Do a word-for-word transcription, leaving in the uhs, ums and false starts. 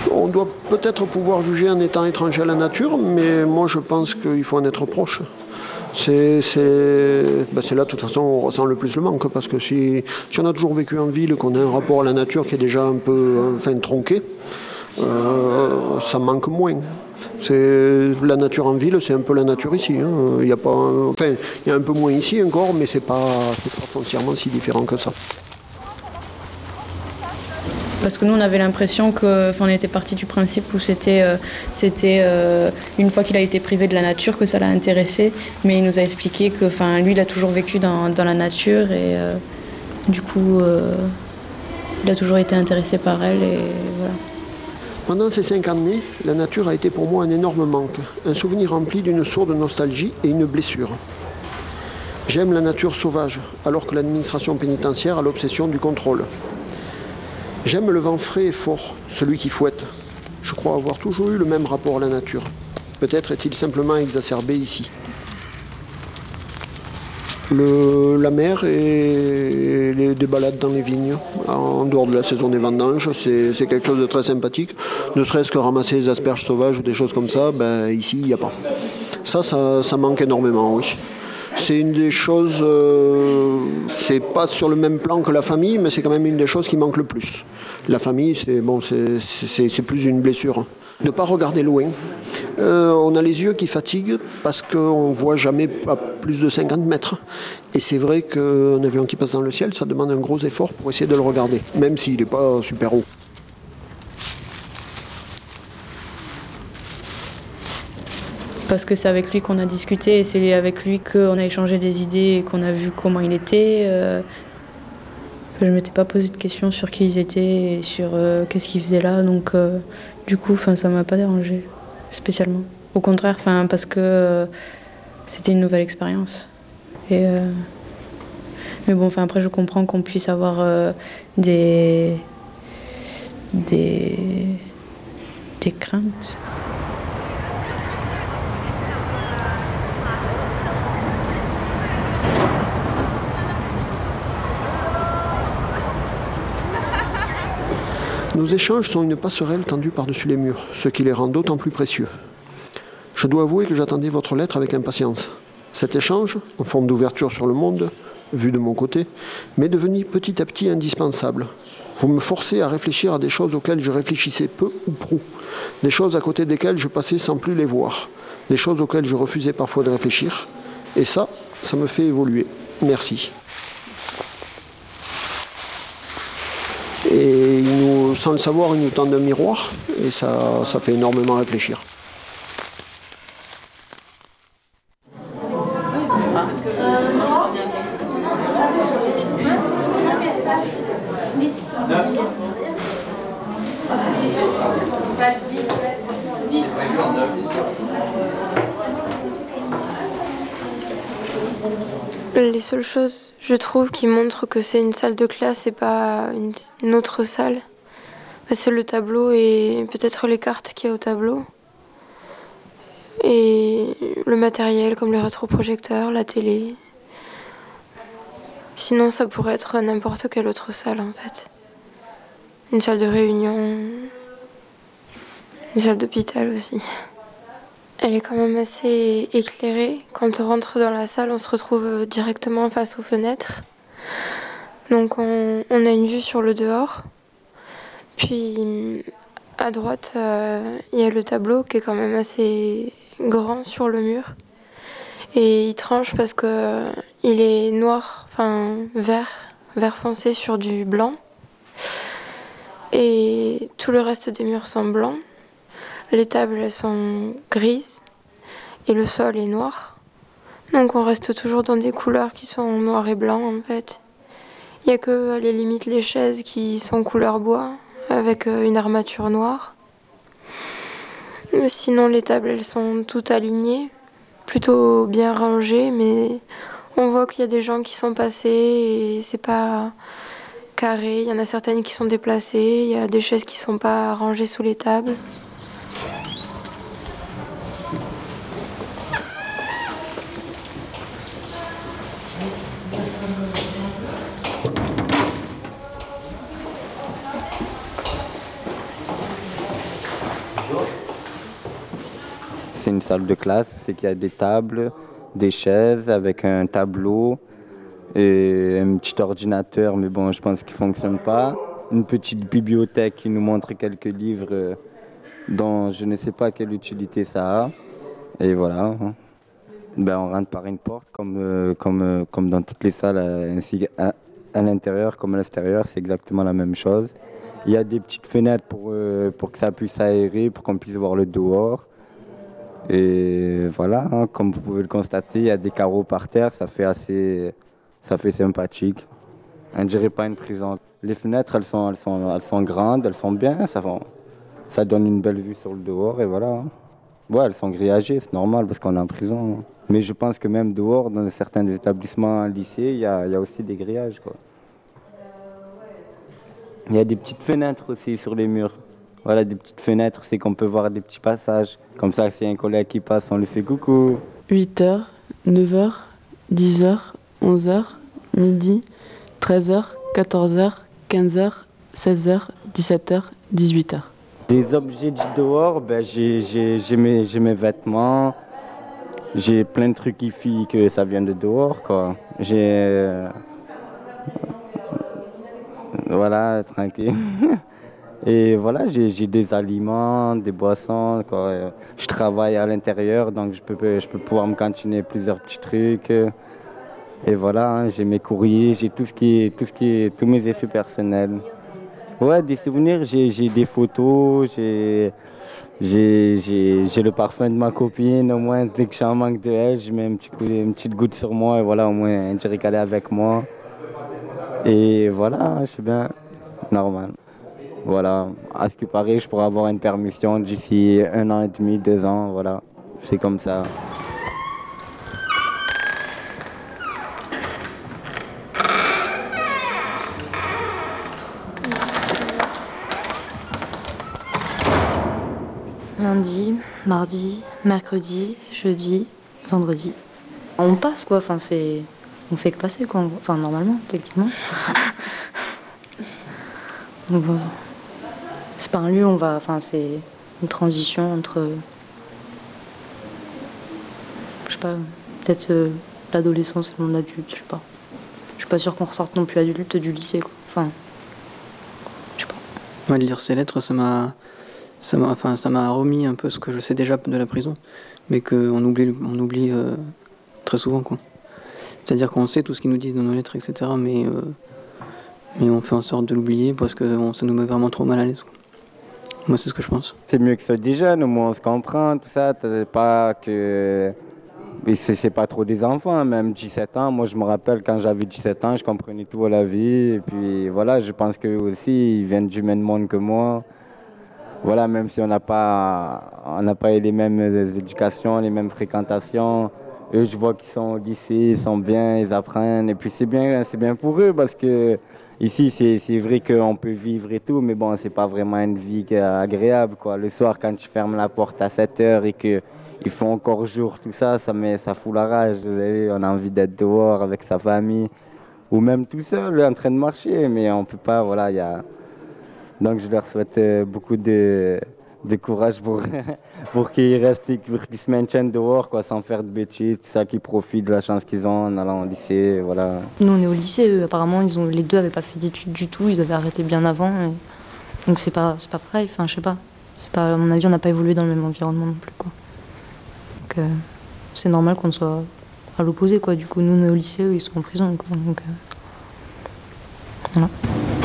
On doit peut-être pouvoir juger en étant étranger à la nature, mais moi je pense qu'il faut en être proche. C'est, c'est, ben c'est là, de toute façon, on ressent le plus le manque, parce que si, si on a toujours vécu en ville, qu'on a un rapport à la nature qui est déjà un peu enfin, tronqué, euh, ça manque moins. C'est, la nature en ville, c'est un peu la nature ici. Hein. Il y a pas, enfin, il y a un peu moins ici encore, mais c'est pas, c'est pas foncièrement si différent que ça. Parce que nous, on avait l'impression que, enfin, on était parti du principe où c'était, euh, c'était euh, une fois qu'il a été privé de la nature que ça l'a intéressé. Mais il nous a expliqué que, enfin, lui, il a toujours vécu dans, dans la nature et euh, du coup, euh, il a toujours été intéressé par elle et voilà. Pendant ces cinq années, la nature a été pour moi un énorme manque, un souvenir rempli d'une sourde nostalgie et une blessure. J'aime la nature sauvage, alors que l'administration pénitentiaire a l'obsession du contrôle. J'aime le vent frais et fort, celui qui fouette. Je crois avoir toujours eu le même rapport à la nature. Peut-être est-il simplement exacerbé ici. Le, la mer et les, des balades dans les vignes, en dehors de la saison des vendanges, c'est, c'est quelque chose de très sympathique. Ne serait-ce que ramasser les asperges sauvages ou des choses comme ça, ben, ici, il n'y a pas. Ça, ça, ça manque énormément, oui. C'est une des choses, euh, c'est pas sur le même plan que la famille, mais c'est quand même une des choses qui manque le plus. La famille, c'est, bon, c'est, c'est, c'est plus une blessure. De ne pas regarder loin. Euh, on a les yeux qui fatiguent parce qu'on ne voit jamais à plus de cinquante mètres. Et c'est vrai qu'un avion qui passe dans le ciel, ça demande un gros effort pour essayer de le regarder, même s'il n'est pas super haut. Parce que c'est avec lui qu'on a discuté et c'est avec lui qu'on a échangé des idées et qu'on a vu comment il était. Euh, je ne m'étais pas posé de questions sur qui ils étaient et sur euh, qu'est-ce qu'ils faisaient là. Donc euh, du coup, ça ne m'a pas dérangé spécialement. Au contraire, parce que euh, c'était une nouvelle expérience. Et, euh, mais bon, après, je comprends qu'on puisse avoir euh, des, des, des craintes. Nos échanges sont une passerelle tendue par-dessus les murs, ce qui les rend d'autant plus précieux. Je dois avouer que j'attendais votre lettre avec impatience. Cet échange, en forme d'ouverture sur le monde, vu de mon côté, m'est devenu petit à petit indispensable. Vous me forcez à réfléchir à des choses auxquelles je réfléchissais peu ou prou, des choses à côté desquelles je passais sans plus les voir, des choses auxquelles je refusais parfois de réfléchir. Et ça, ça me fait évoluer. Merci. Et il nous, sans le savoir, il nous tend un miroir et ça, ça fait énormément réfléchir. Les seules choses, je trouve, qui montrent que c'est une salle de classe et pas une, une autre salle, c'est le tableau et peut-être les cartes qu'il y a au tableau. Et le matériel comme les rétroprojecteurs, la télé. Sinon, ça pourrait être n'importe quelle autre salle, en fait. Une salle de réunion, une salle d'hôpital aussi. Elle est quand même assez éclairée. Quand on rentre dans la salle, on se retrouve directement face aux fenêtres. Donc on, on a une vue sur le dehors. Puis à droite, euh, il y a le tableau qui est quand même assez grand sur le mur. Et il tranche parce que il est noir, enfin vert, vert foncé sur du blanc. Et tout le reste des murs sont blancs. Les tables, elles sont grises et le sol est noir. Donc on reste toujours dans des couleurs qui sont noir et blanc en fait. Il n'y a que à la limite les chaises qui sont couleur bois avec une armature noire. Sinon les tables, elles sont toutes alignées, plutôt bien rangées, mais on voit qu'il y a des gens qui sont passés et c'est pas carré. Il y en a certaines qui sont déplacées, il y a des chaises qui sont pas rangées sous les tables. c'est une salle de classe, c'est qu'il y a des tables, des chaises avec un tableau et un petit ordinateur, mais bon, je pense qu'il ne fonctionne pas. Une petite bibliothèque qui nous montre quelques livres dont je ne sais pas quelle utilité ça a. Et voilà. Ben, on rentre par une porte, comme, euh, comme, euh, comme dans toutes les salles, ainsi à, à l'intérieur comme à l'extérieur, c'est exactement la même chose. Il y a des petites fenêtres pour, euh, pour que ça puisse aérer, pour qu'on puisse voir le dehors. Et voilà, hein, comme vous pouvez le constater, il y a des carreaux par terre, ça fait assez, ça fait sympathique. On ne dirait pas une prison. Les fenêtres, elles sont, elles sont, elles sont grandes, elles sont bien, ça, ça donne une belle vue sur le dehors et voilà. Ouais, elles sont grillagées, c'est normal parce qu'on est en prison. Mais je pense que même dehors, dans certains établissements, lycées, il y a, il y a aussi des grillages, quoi. Il y a des petites fenêtres aussi sur les murs. Voilà, des petites fenêtres, c'est qu'on peut voir des petits passages. Comme ça, s'il y a un collègue qui passe, on lui fait coucou. huit heures, neuf heures, dix heures, onze heures, midi, treize heures, quatorze heures, quinze heures, seize heures, dix-sept heures, dix-huit heures. Les objets du dehors, ben, j'ai, j'ai, j'ai, mes, j'ai mes vêtements, j'ai plein de trucs qui font que ça vient de dehors, quoi. J'ai... Euh, voilà, tranquille. Et voilà, j'ai, j'ai des aliments, des boissons, quoi. Je travaille à l'intérieur, donc je peux, je peux pouvoir me cantiner plusieurs petits trucs. Et voilà, hein, j'ai mes courriers, j'ai tout ce qui est, tout ce qui est, tous mes effets personnels. Ouais, des souvenirs, j'ai, j'ai des photos, j'ai, j'ai, j'ai, j'ai le parfum de ma copine. Au moins, dès que je suis en manque de elle, je mets un petit coup, une petite goutte sur moi et voilà, au moins, je dirais qu'elle est avec moi. Et voilà, je sais bien, normal. Voilà, à ce qui paraît, je pourrais avoir une permission d'ici un an et demi, deux ans, voilà, c'est comme ça. Lundi, mardi, mercredi, jeudi, vendredi. On passe quoi, enfin c'est... On fait que passer quoi, enfin normalement, techniquement. Donc, euh, c'est pas un lieu, on va... Enfin c'est une transition entre... Je sais pas, peut-être euh, l'adolescence et le monde adulte, je sais pas. Je suis pas sûre qu'on ressorte non plus adulte du lycée quoi, enfin... Je sais pas. Ouais, lire ces lettres, ça m'a... Ça m'a, enfin, ça m'a remis un peu ce que je sais déjà de la prison, mais qu'on oublie, on oublie euh, très souvent, quoi. C'est-à-dire qu'on sait tout ce qu'ils nous disent dans nos lettres, et cetera, mais, euh, mais on fait en sorte de l'oublier parce que on, ça nous met vraiment trop mal à l'aise, quoi. Moi, c'est ce que je pense. C'est mieux que ce soit des jeunes, au moins on se comprend, tout ça. T'as pas que... Mais c'est, c'est pas trop des enfants, même dix-sept ans. Moi, je me rappelle quand j'avais dix-sept ans, je comprenais tout à la vie. Et puis voilà, je pense qu'eux aussi, ils viennent du même monde que moi. Voilà, même si on n'a pas, on n'a pas eu les mêmes éducations, les mêmes fréquentations, eux, je vois qu'ils sont au lycée, ils sont bien, ils apprennent. Et puis c'est bien, c'est bien pour eux parce que ici, c'est, c'est vrai qu'on peut vivre et tout, mais bon, c'est pas vraiment une vie agréable, quoi. Le soir, quand tu fermes la porte à sept heures et qu'il fait encore jour, tout ça, ça, met, ça fout la rage. Vous savez, on a envie d'être dehors avec sa famille ou même tout seul en train de marcher, mais on peut pas, voilà, il y a... Donc je leur souhaite beaucoup de, de courage pour, pour qu'ils restent, pour qu'ils se maintiennent dehors, quoi, sans faire de bêtises, tout ça, qu'ils profitent de la chance qu'ils ont en allant au lycée, voilà. Nous on est au lycée, eux, apparemment ils ont, les deux n'avaient pas fait d'études du tout, ils avaient arrêté bien avant, et... donc c'est pas, c'est pas pareil, enfin je sais pas. C'est pas, à mon avis on n'a pas évolué dans le même environnement non plus, quoi. Donc euh, c'est normal qu'on soit à l'opposé, quoi. Du coup nous on est au lycée, eux ils sont en prison, quoi. Donc euh, voilà.